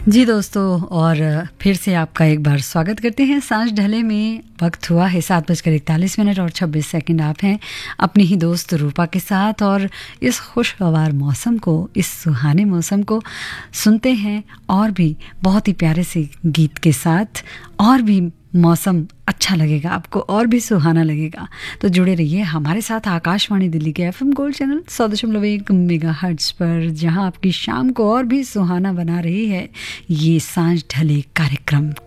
जी दोस्तों, और फिर से आपका एक बार स्वागत करते हैं। सांझ ढले में वक्त हुआ है 7:41 और 26 सेकंड। आप हैं अपनी ही दोस्त रूपा के साथ और इस खुशगवार मौसम को, इस सुहाने मौसम को सुनते हैं और भी बहुत ही प्यारे से गीत के साथ। और भी मौसम अच्छा लगेगा आपको और भी सुहाना लगेगा, तो जुड़े रहिए हमारे साथ आकाशवाणी दिल्ली के FM गोल्ड चैनल 100.1 मेगाहर्ट्ज़ पर, जहां आपकी शाम को और भी सुहाना बना रही है ये सांझ ढले कार्यक्रम